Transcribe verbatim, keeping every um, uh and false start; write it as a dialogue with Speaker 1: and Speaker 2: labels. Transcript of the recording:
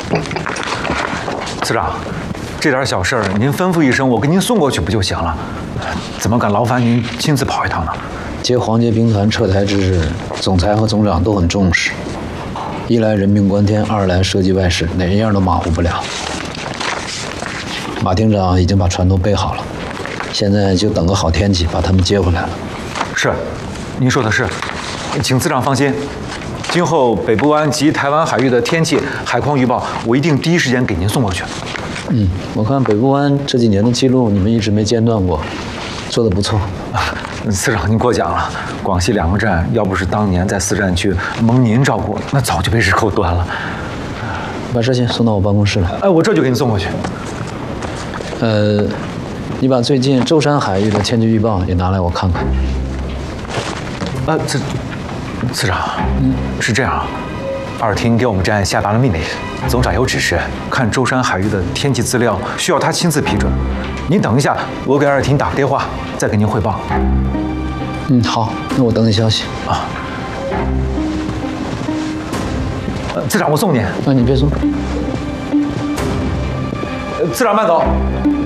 Speaker 1: 次长，这点小事儿您吩咐一声，我给您送过去不就行了？怎么敢劳烦您亲自跑一趟呢？
Speaker 2: 接黄街兵团撤台之日，总裁和总长都很重视。一来人命关天，二来涉及外事，哪一样都马虎不了。马厅长已经把船都备好了，现在就等个好天气把他们接回来了。
Speaker 1: 是，您说的是，请次长放心。今后北部湾及台湾海域的天气、海况预报，我一定第一时间给您送过去。
Speaker 2: 嗯，我看北部湾这几年的记录，你们一直没间断过，做得不错。
Speaker 1: 啊，次长您过奖了。广西两个站要不是当年在四战区蒙您照顾，那早就被日寇端了。
Speaker 2: 把事情送到我办公室了。
Speaker 1: 哎，我这就给你送过去。
Speaker 2: 呃，你把最近舟山海域的天气预报也拿来我看看。
Speaker 1: 呃，次次长，嗯，是这样，二厅给我们站下达了命令，总长有指示，看舟山海域的天气资料需要他亲自批准。您等一下，我给二厅打个电话，再给您汇报。
Speaker 2: 嗯，好，那我等你消息
Speaker 1: 啊。呃，次长，我送您。
Speaker 2: 那你别送。
Speaker 1: 呃，次长慢走。